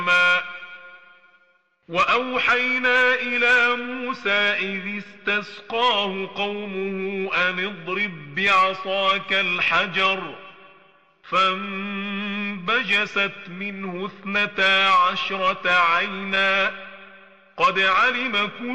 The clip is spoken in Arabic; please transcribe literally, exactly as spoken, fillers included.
وأوحينا إلى موسى إذ استسقاه قومه أن اضرب بعصاك الحجر فانبجست منه اثنتا عشرة عينا قد علم كل